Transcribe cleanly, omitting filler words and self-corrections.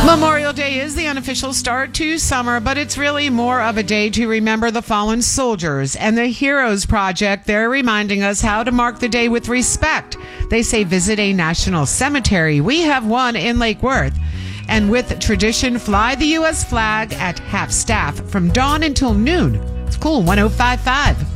Memorial Day is the unofficial start to summer, but it's really more of a day to remember the fallen soldiers. And the Heroes Project, they're reminding us how to mark the day with respect. They say visit a national cemetery. We have one in Lake Worth. And with tradition, fly the U.S. flag at half staff from dawn until noon. It's cool, 105.5.